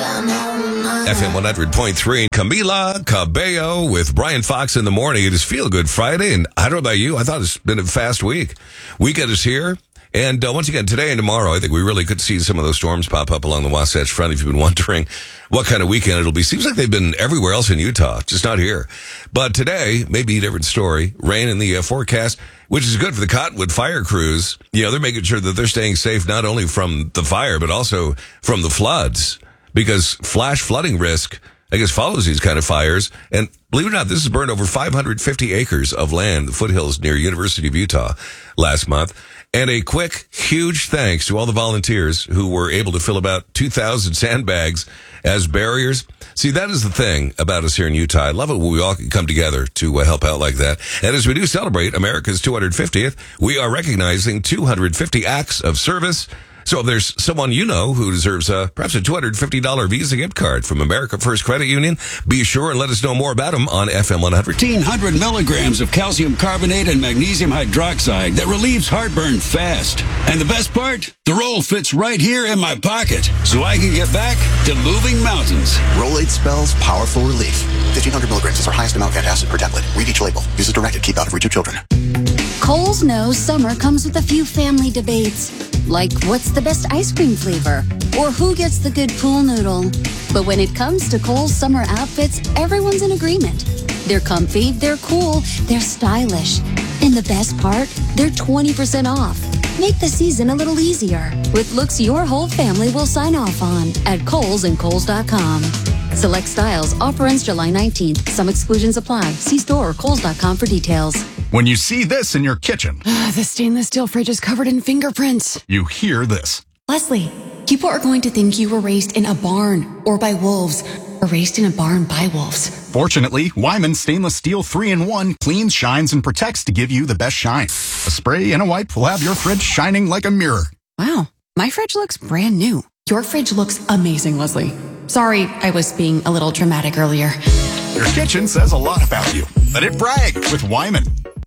FM 100.3, Camila Cabello with Brian Fox in the morning. It is Feel Good Friday, and I don't know about you, I thought it's been a fast week. Weekend is here, and once again, today and tomorrow, I think we really could see some of those storms pop up along the Wasatch Front. If you've been wondering what kind of weekend it'll be, seems like they've been everywhere else in Utah, just not here. But today, maybe a different story. Rain in the forecast, which is good for the Cottonwood fire crews. You know, they're making sure that they're staying safe not only from the fire, but also from the floods. Because flash flooding risk, I guess, follows these kind of fires. And believe it or not, this has burned over 550 acres of land, the foothills near University of Utah last month. And a quick, huge thanks to all the volunteers who were able to fill about 2,000 sandbags as barriers. See, that is the thing about us here in Utah. I love it when we all can come together to help out like that. And as we do celebrate America's 250th, we are recognizing 250 acts of service. So if there's someone you know who deserves perhaps a $250 Visa gift card from America First Credit Union, be sure and let us know more about them on FM 100. 1,500 milligrams of calcium carbonate and magnesium hydroxide that relieves heartburn fast. And the best part? The roll fits right here in my pocket, so I can get back to moving mountains. Rolade spells powerful relief. 1,500 milligrams is our highest amount of acid per tablet. Read each label. Use as directed. Keep out of reach of children. Kohl's knows summer comes with a few family debates, like what's the best ice cream flavor or who gets the good pool noodle. But when it comes to Kohl's summer outfits, everyone's in agreement. They're comfy, they're cool, they're stylish. And the best part, they're 20% off. Make the season a little easier with looks your whole family will sign off on at Kohl's and Kohls.com. Select styles. Offer ends July 19th. Some exclusions apply. See store or Kohls.com for details. When you see this in your kitchen, the stainless steel fridge is covered in fingerprints. you hear this. Leslie, people are going to think you were raised in a barn or by wolves or raised in a barn by wolves. Fortunately, Wyman Stainless Steel 3-in-1 cleans, shines, and protects to give you the best shine. A spray and a wipe will have your fridge shining like a mirror. Wow, my fridge looks brand new. Your fridge looks amazing, Leslie. Sorry, I was being a little dramatic earlier. Your kitchen says a lot about you. Let it brag with Wyman.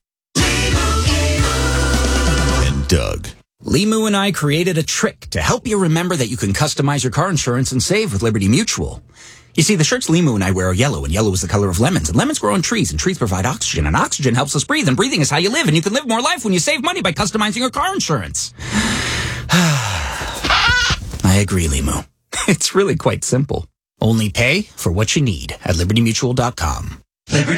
And Doug. Limu and I created a trick to help you remember that you can customize your car insurance and save with Liberty Mutual. You see, the shirts Limu and I wear are yellow, and yellow is the color of lemons, and lemons grow on trees, and trees provide oxygen, and oxygen helps us breathe, and breathing is how you live, and you can live more life when you save money by customizing your car insurance. I agree, Limu. It's really quite simple. Only pay for what you need at libertymutual.com.